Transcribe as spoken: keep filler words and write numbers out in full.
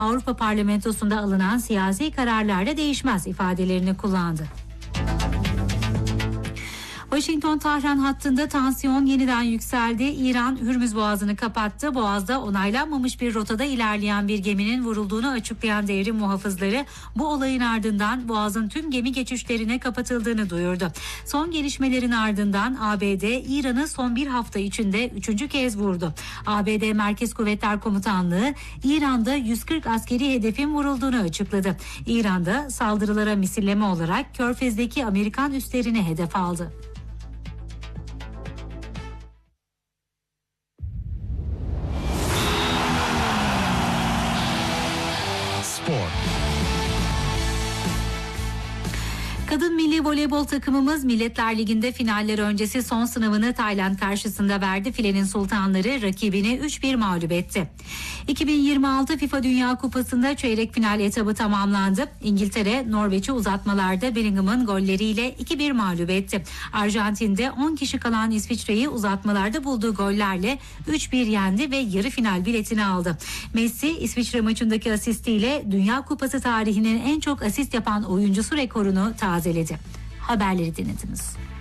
Avrupa Parlamentosu'nda alınan siyasi kararlarla değişmez ifadelerini kullandı. Washington-Tahran hattında tansiyon yeniden yükseldi. İran Hürmüz Boğazı'nı kapattı. Boğaz'da onaylanmamış bir rotada ilerleyen bir geminin vurulduğunu açıklayan devrim muhafızları bu olayın ardından Boğaz'ın tüm gemi geçişlerine kapatıldığını duyurdu. Son gelişmelerin ardından A B D İran'ı son bir hafta içinde üçüncü kez vurdu. A B D Merkez Kuvvetler Komutanlığı İran'da yüz kırk askeri hedefin vurulduğunu açıkladı. İran'da saldırılara misilleme olarak Körfez'deki Amerikan üslerini hedef aldı. Kadın milli voleybol takımımız Milletler Ligi'nde finaller öncesi son sınavını Tayland karşısında verdi. Filenin sultanları rakibini üç bir mağlup etti. iki bin yirmi altı FIFA Dünya Kupası'nda çeyrek final etabı tamamlandı. İngiltere Norveç'i uzatmalarda Bellingham'ın golleriyle iki bir mağlup etti. Arjantin'de on kişi kalan İsviçre'yi uzatmalarda bulduğu gollerle üç bir yendi ve yarı final biletini aldı. Messi İsviçre maçındaki asistiyle Dünya Kupası tarihinin en çok asist yapan oyuncusu rekorunu tazeledi. Haberleri dinlediniz.